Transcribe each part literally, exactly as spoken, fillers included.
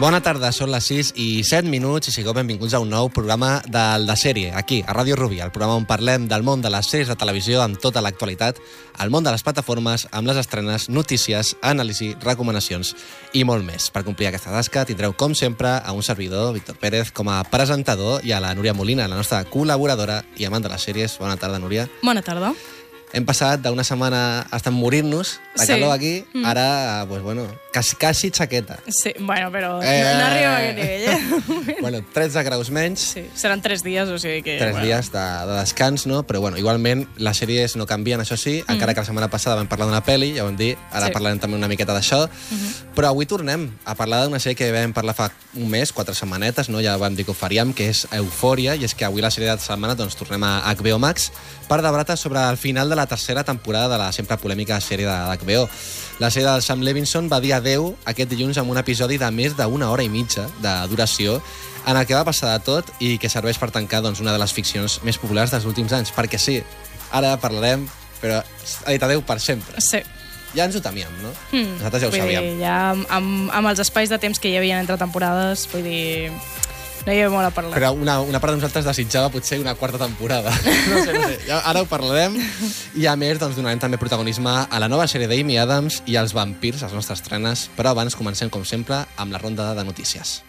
Bona tarda, són les sis i set minuts i sigueu benvinguts a un nou programa del de sèrie, aquí, a Ràdio Rubí, el programa on parlem del món de les sèries de televisió amb tota l'actualitat, el món de les plataformes, amb les estrenes, notícies, anàlisi, recomanacions i molt més. Per complir aquesta tasca tindreu, com sempre, a un servidor, Víctor Pérez, com a presentador, i a la Núria Molina, la nostra col·laboradora i amant de les sèries. Bona tarda, Núria. Bona tarda. Hem passat d'una setmana hasta morir-nos de calor sí. aquí, mm. ara, pues bueno, quasi, quasi xaqueta. Sí, bueno, però eh... no, no arriba a aquest nivell, eh? Bueno, tretze graus menys. Sí, seran tres dies, o sigui que... Tres bueno. dies de, de descans, no? Però bueno, igualment les sèries no canvien, això sí, mm. encara que la setmana passada vam parlar d'una pel·li, ja ho hem dit, ara sí. parlarem també una miqueta d'això, mm -hmm. però avui tornem a parlar d'una sèrie que vam parlar fa un mes, quatre setmanetes, no? Ja vam dir que ho faríem, que és Eufòria, i és que avui la sèrie de setmana doncs, tornem a H B O Max per debatre sobre el final de la tercera temporada de la sempre polèmica sèrie d'H B O. La sèrie del Sam Levinson va dir adeu aquest dilluns amb un episodi de més d'una hora i mitja de duració en el que va passar de tot i que serveix per tancar doncs, una de les ficcions més populars dels últims anys. Perquè sí, ara parlarem, però ha dit adeu per sempre. Sí. Ja ens ho temíem, no? Mm. Nosaltres ja ho vull sabíem. Dir, ja amb, amb els espais de temps que hi havia entre temporades, vull dir... No hi havia molt a parlar. Però una, una part de nosaltres desitjava potser una quarta temporada. No sé, no sé. Ja, ara ho parlarem. I a més, doncs, donarem també protagonisme a la nova sèrie d'Amy Adams i als vampirs, les nostres estrenes. Però abans comencem, com sempre, amb la ronda de notícies.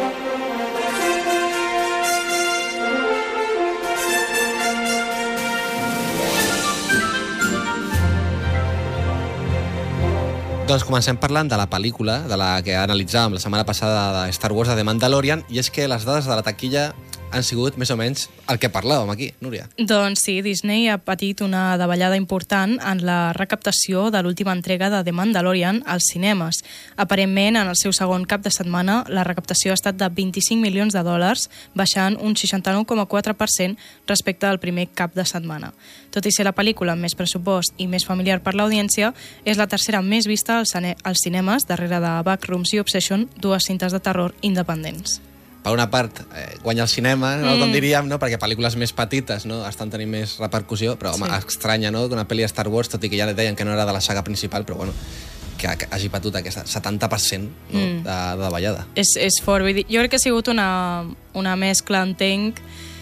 Doncs comencem parlant de la pel·lícula, de la que analitzàvem la setmana passada de Star Wars de The Mandalorian, i és que les dades de la taquilla han sigut més o menys el que parlàvem aquí, Núria. Doncs sí, Disney ha patit una davallada important en la recaptació de l'última entrega de The Mandalorian als cinemes. Aparentment, en el seu segon cap de setmana, la recaptació ha estat de vint-i-cinc milions de dòlars, baixant un seixanta-nou coma quatre per cent respecte al primer cap de setmana. Tot i ser la pel·lícula amb més pressupost i més familiar per l'audiència, és la tercera més vista als, als cinemes, darrere de Backrooms i Obsession, dues cintes de terror independents. Per una part, eh, guanya el cinema, no? Mm. com diríem, no? perquè pel·lícules més petites no? estan tenint més repercussió, però home, sí. estranya, no?, que una pel·li de Star Wars, tot i que ja deien que no era de la saga principal, però bueno, que, que hagi patut aquest setanta per cent no? mm. de, de davallada. És, és fort, vull dir, jo crec que ha sigut una, una mescla, entenc,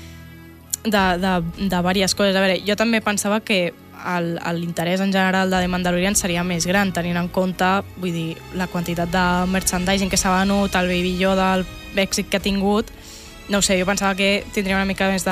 de, de, de diverses coses. A veure, jo també pensava que l'interès en general de The Mandalorian seria més gran, tenint en compte, vull dir, la quantitat de merchandising que s'ha venut, el Baby Yoda, el èxit que ha tingut. No ho sé, jo pensava que tindria una mica més de,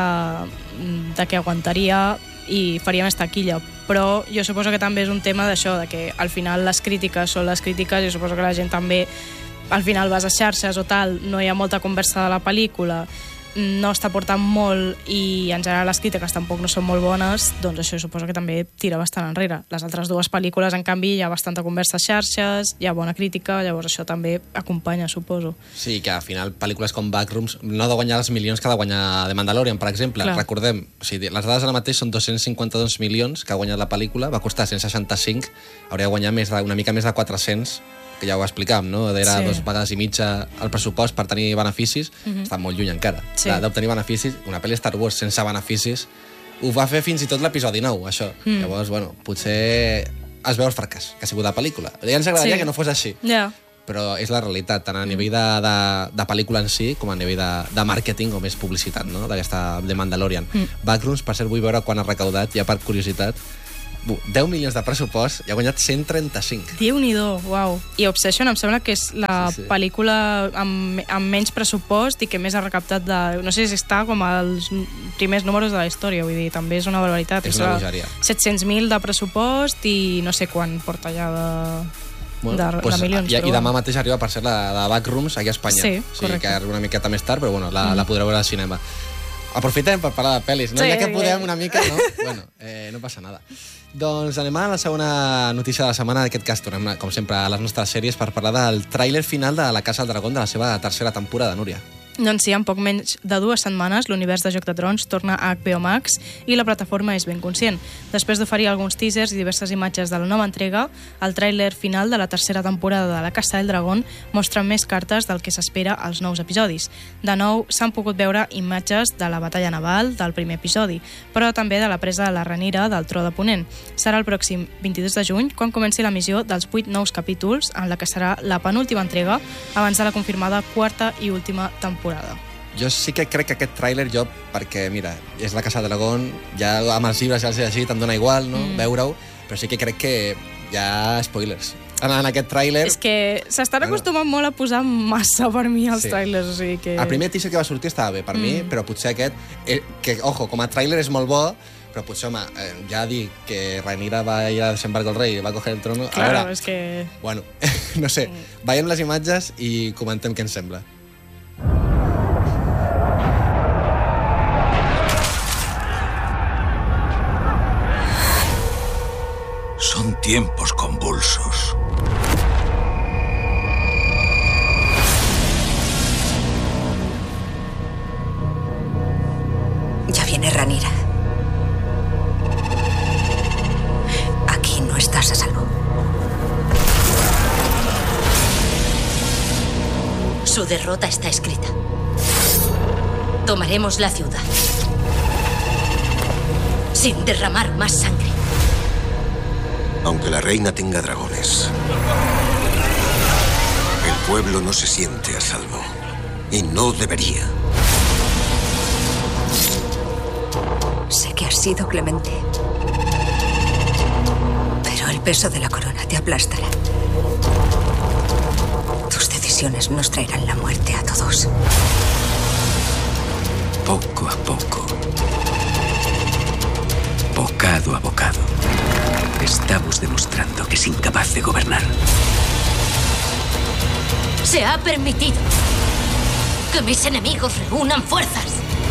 de que aguantaria i faria més taquilla, però jo suposo que també és un tema d'això, de que al final les crítiques són les crítiques, jo suposo que la gent també al final vas a xarxes o tal, no hi ha molta conversa de la pel·lícula, no està portant molt i en general les crítiques tampoc no són molt bones, doncs això suposo que també tira bastant enrere. Les altres dues pel·lícules, en canvi, hi ha bastanta conversa a xarxes, hi ha bona crítica, llavors això també acompanya, suposo. Sí, que al final pel·lícules com Backrooms no ha de guanyar els milions que ha de guanyar The Mandalorian, per exemple. Clar. Recordem, o sigui, les dades ara mateix són dos-cents cinquanta-dos milions que ha guanyat la pel·lícula, va costar cent seixanta-cinc, hauria de guanyar més de, una mica més de quatre-cents, que ja ho explicàvem, no? Era sí. dos vegades i mitja el pressupost per tenir beneficis, mm-hmm. està molt lluny encara. Sí. D'obtenir beneficis, una pel·li Star Wars sense beneficis, ho va fer fins i tot l'episodi nou, això. Mm. Llavors, bueno, potser es veu el fracàs que ha sigut la pel·lícula. Ja ens agradaria sí. que no fos així. Yeah. Però és la realitat, tant a nivell de, de, de pel·lícula en si, com a nivell de, de màrqueting o més publicitat, no?, d'aquesta The Mandalorian. Mm. Backrooms, per cert, vull veure quan ha recaudat, ja per curiositat, deu milions de pressupost i ha guanyat cent trenta-cinc. Déu-n'hi-do, uau. I Obsession em sembla que és la sí, sí. pel·lícula amb, amb menys pressupost i que més ha recaptat de... No sé si està com als primers números de la història, vull dir, també és una barbaritat. És una bogeria. set-cents mil de pressupost i no sé quan porta ja de... Bueno, de, pues, de milions. I, i demà mateix arriba per ser la de Backrooms aquí a Espanya. Sí, sí, que arriba una miqueta més tard, però bueno, la, mm. la podreu veure al cinema. Aprofitem per parlar de pel·lis, no? Sí, ja que podem una mica, no? Bueno, eh, no passa nada. Doncs anem a la segona notícia de la setmana. En aquest cas tornem, com sempre, a les nostres sèries per parlar del tràiler final de La Casa del Dragón de la seva tercera temporada, Núria. Doncs sí, en poc menys de dues setmanes l'univers de Joc de Trons torna a H B O Max i la plataforma és ben conscient. Després d'oferir alguns teasers i diverses imatges de la nova entrega, el tràiler final de la tercera temporada de La Casa del Dragón mostra més cartes del que s'espera als nous episodis. De nou, s'han pogut veure imatges de la batalla naval del primer episodi, però també de la presa de la Rhaenyra del Tro de Ponent. Serà el pròxim vint-i-dos de juny quan comenci l'emissió dels vuit nous capítols, en la que serà la penúltima entrega abans de la confirmada quarta i última temporada. Jo sí que crec que aquest tràiler, jo, perquè, mira, és La Casa de Dragón, ja amb els llibres ja els he llegit, em dona igual, no?, mm. veure-ho, però sí que crec que hi ha spoilers en, en aquest tràiler. És que s'estan bueno. acostumant molt a posar massa per mi els sí. tràilers, o sigui que... El primer teaser que va sortir estava bé per mm. mi, però potser aquest, eh, que, ojo, com a tràiler és molt bo, però potser, home, eh, ja dir que Rhaenyra va ir a desembarcar el rei i va coger el trono... Claro, a veure, és que... Bueno, no sé, mm. veiem les imatges i comentem què ens sembla. Son tiempos convulsos. Ya viene Rhaenyra. Aquí no estás a salvo. Su derrota está escrita. Tomaremos la ciudad. Sin derramar más sangre. Aunque la reina tenga dragones, el pueblo no se siente a salvo. Y no debería. Sé que has sido clemente. Pero el peso de la corona te aplastará. Tus decisiones nos traerán la muerte a todos. Poco a poco. Bocado a bocado. Estamos demostrando que es incapaz de gobernar. Se ha permitido que mis enemigos reúnan fuerzas.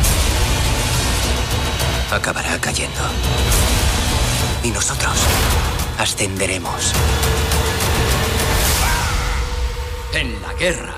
Acabará cayendo. Y nosotros ascenderemos. En la guerra.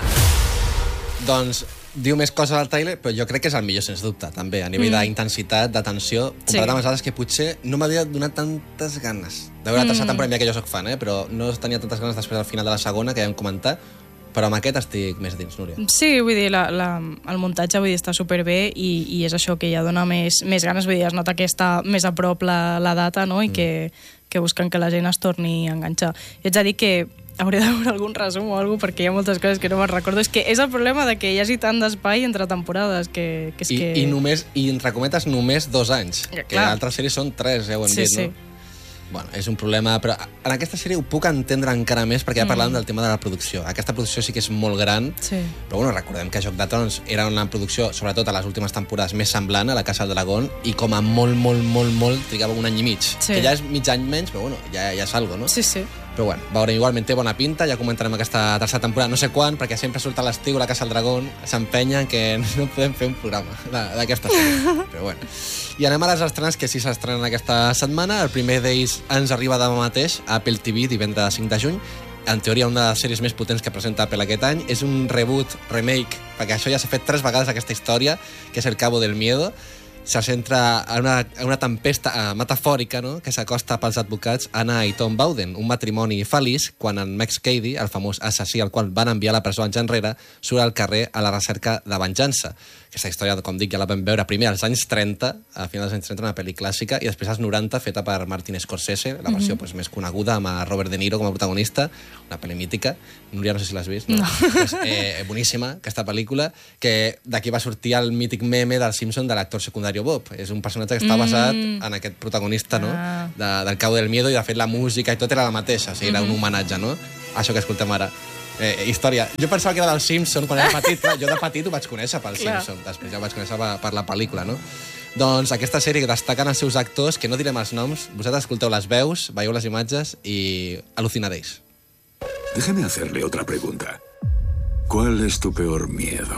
Doncs diu més coses al tràiler, però jo crec que és el millor, sens dubte, també, a nivell mm. d'intensitat, d'atenció, comparat sí. amb les altres que potser no m'havia donat tantes ganes de veure mm. la tercera temporada, mira que jo soc fan, eh? Però no tenia tantes ganes després al final de la segona, que ja hem comentat, però amb aquest estic més dins, Núria. Sí, vull dir, la, la, el muntatge vull dir, està superbé i, i és això que ja dona més, més ganes, vull dir, es nota que està més a prop la, la data, no?, i mm. que, que busquen que la gent es torni a enganxar. I ets a dir que hauré de veure algun resum o alguna cosa, perquè hi ha moltes coses que no me'n recordo. És que és el problema de que hi hagi tant d'espai entre temporades, que, que és I, que... I només, i entre cometes, només dos anys. Ja, que altres sèries són tres, ja ho hem sí, dit, sí. no? Bueno, és un problema, però en aquesta sèrie ho puc entendre encara més perquè ja parlàvem mm. del tema de la producció. Aquesta producció sí que és molt gran, sí. però bueno, recordem que Joc de Trons era una producció, sobretot a les últimes temporades, més semblant a La Casa del Dragón, i com a molt, molt, molt, molt, trigava un any i mig. Sí. Que ja és mig any menys, però bueno, ja, ja és algo, no? Sí, sí. Però bueno, veurem, igualment té bona pinta, ja comentarem aquesta tercera temporada, no sé quan, perquè sempre surt a l'estiu La Casa del Dragón, s'empenyen que no podem fer un programa d'aquesta sèrie. Però bueno. I anem a les estrenes que sí s'estrenen aquesta setmana. El primer d'ells ens arriba demà mateix a Apple T V, divendres cinc de juny. En teoria, una de les sèries més potents que presenta Apple aquest any. És un reboot, remake, perquè això ja s'ha fet tres vegades aquesta història, que és El Cabo del Miedo. Se centra en una, en una tempesta uh, metafòrica, no?, que s'acosta pels advocats Anna i Tom Bowden, un matrimoni feliç quan en Max Cady, el famós assassí al qual van enviar a la presó anys enrere, surt al carrer a la recerca de venjança. Aquesta història, com dic, ja la vam veure primer als anys trenta, a finals dels anys trenta, una pel·li clàssica, i després als noranta, feta per Martin Scorsese, la versió mm-hmm. pues, més coneguda, amb Robert De Niro com a protagonista, una pel·li mítica. Núria, no sé si l'has vist, no? no. Pues, eh, boníssima, aquesta pel·lícula, que d'aquí va sortir el mític meme del Simpson de l'actor secundari Bob. És un personatge que està basat mm. en aquest protagonista, no?, ah. de, del Cabo del Miedo, i de fet la música i tot era la mateixa, o sigui, era mm-hmm. un homenatge, no?, això que escoltem ara. Eh, història. Jo pensava que era del Simpson quan era petit, clar, jo de petit ho vaig conèixer pel Clar. Simpson, després ja ho vaig conèixer per, per la pel·lícula, no? Doncs aquesta sèrie que destaquen els seus actors, que no direm els noms, vosaltres escolteu les veus, veieu les imatges i alucinaréis. Déjame hacerle otra pregunta. ¿Cuál es tu peor miedo?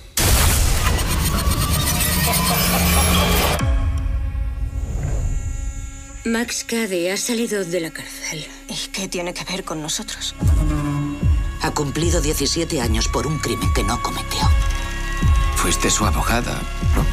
Max Cady ha salido de la cárcel. ¿Y qué tiene que ver con nosotros? Ha cumplido diecisiete años por un crimen que no cometió. Fuiste su abogada, ¿no?